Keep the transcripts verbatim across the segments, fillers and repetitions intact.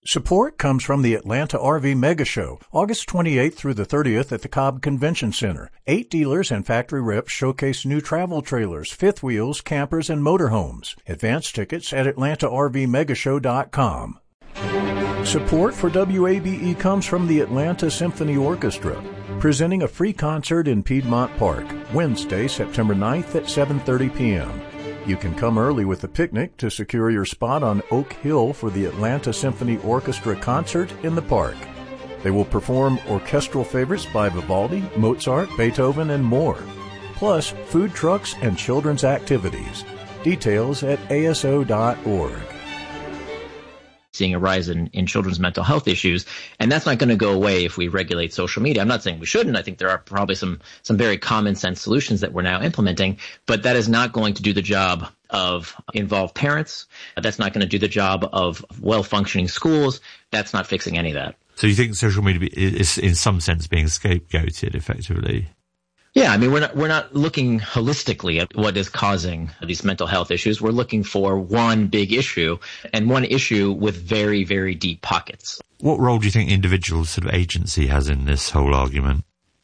Support comes from the Atlanta R V Mega Show, August twenty-eighth through the thirtieth at the Cobb Convention Center. Eight dealers and factory reps showcase new travel trailers, fifth wheels, campers, and motorhomes. Advance tickets at atlanta r v mega show dot com. Support for W A B E comes from the Atlanta Symphony Orchestra, presenting a free concert in Piedmont Park, Wednesday, September ninth at seven thirty p.m. You can come early with a picnic to secure your spot on Oak Hill for the Atlanta Symphony Orchestra concert in the park. They will perform orchestral favorites by Vivaldi, Mozart, Beethoven, and more, plus food trucks and children's activities. Details at A S O dot org. Seeing a rise in, in children's mental health issues. And that's not going to go away if we regulate social media. I'm not saying we shouldn't. I think there are probably some, some very common sense solutions that we're now implementing, but that is not going to do the job of involved parents. That's not going to do the job of well-functioning schools. That's not fixing any of that. So you think social media is in some sense being scapegoated effectively? Yeah, I mean, we're not, we're not looking holistically at what is causing these mental health issues. We're looking for one big issue and one issue with very, very deep pockets. What role do you think individual sort of agency has in this whole argument?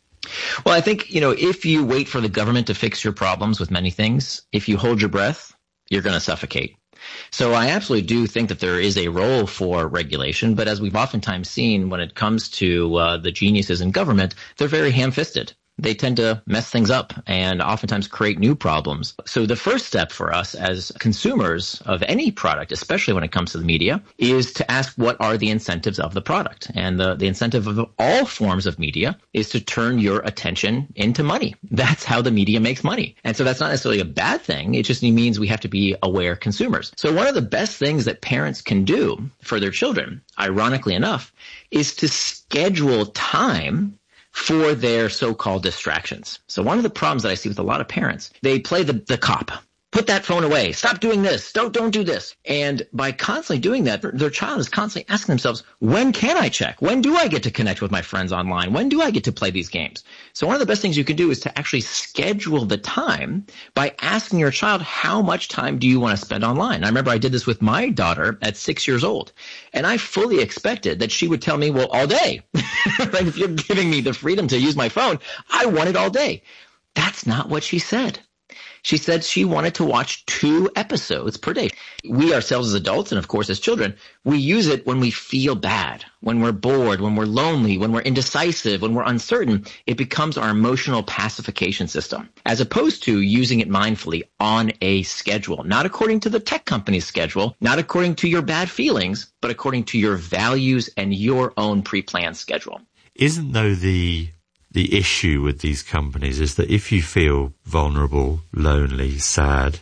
Well, I think, you know, if you wait for the government to fix your problems with many things, if you hold your breath, you're going to suffocate. So I absolutely do think that there is a role for regulation, but as we've oftentimes seen when it comes to uh, the geniuses in government, they're very ham-fisted. They tend to mess things up and oftentimes create new problems. So the first step for us as consumers of any product, especially when it comes to the media, is to ask what are the incentives of the product. And the, the incentive of all forms of media is to turn your attention into money. That's how the media makes money. And so that's not necessarily a bad thing. It just means we have to be aware consumers. So one of the best things that parents can do for their children, ironically enough, is to schedule time for their so-called distractions. So one of the problems that I see with a lot of parents, they play the, the cop. Put that phone away. Stop doing this. Don't, don't do this. And by constantly doing that, their child is constantly asking themselves, when can I check? When do I get to connect with my friends online? When do I get to play these games? So one of the best things you can do is to actually schedule the time by asking your child, how much time do you want to spend online? I remember I did this with my daughter at six years old, and I fully expected that she would tell me, well, all day. Like, if you're giving me the freedom to use my phone, I want it all day. That's not what she said. She said she wanted to watch two episodes per day. We ourselves as adults, and of course as children, we use it when we feel bad, when we're bored, when we're lonely, when we're indecisive, when we're uncertain. It becomes our emotional pacification system, as opposed to using it mindfully on a schedule, not according to the tech company's schedule, not according to your bad feelings, but according to your values and your own pre-planned schedule. Isn't, though, the the issue with these companies is that if you feel vulnerable, lonely, sad,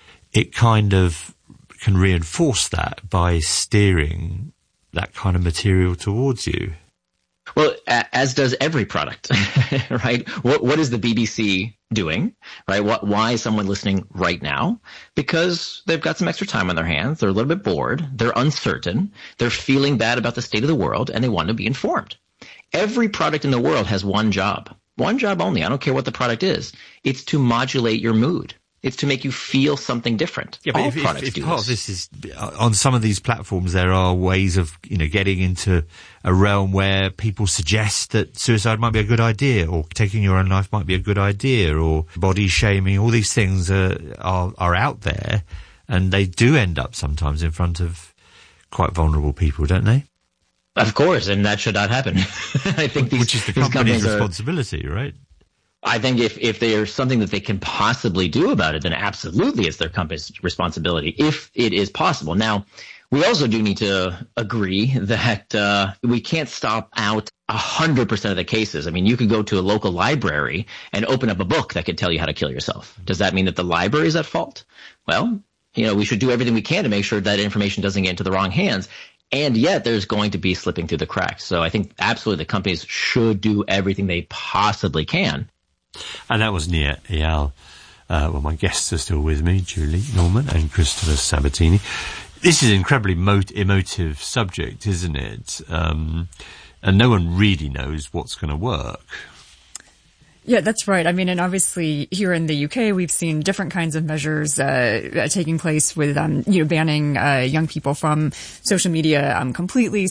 it kind of can reinforce that by steering that kind of material towards you? Well, as does every product, right? What, what is the B B C doing, right? What, why is someone listening right now? Because they've got some extra time on their hands. They're a little bit bored. They're uncertain. They're feeling bad about the state of the world, and they want to be informed. Every product in the world has one job, one job only. I don't care what the product is. It's to modulate your mood. It's to make you feel something different. Yeah, but All if, products if, if do part this. of this is on some of these platforms, there are ways of, you know, getting into a realm where people suggest that suicide might be a good idea, or taking your own life might be a good idea, or body shaming. All these things are are, are out there, and they do end up sometimes in front of quite vulnerable people, don't they? Of course, and that should not happen. I think these, which is the these company's are, responsibility, right? I think if, if there's something that they can possibly do about it, then absolutely it's their company's responsibility, if it is possible. Now, we also do need to agree that uh, we can't stop out one hundred percent of the cases. I mean, you could go to a local library and open up a book that could tell you how to kill yourself. Does that mean that the library is at fault? Well, you know, we should do everything we can to make sure that information doesn't get into the wrong hands. And yet there's going to be slipping through the cracks. So I think absolutely the companies should do everything they possibly can. And that was Nia Eyal. Uh, well, my guests are still with me, Julie Norman and Christopher Sabatini. This is an incredibly mo- emotive subject, isn't it? Um, and no one really knows what's going to work. Yeah, that's right. I mean, and obviously here in the U K, we've seen different kinds of measures uh, taking place with, um, you know, banning uh, young people from social media um, completely.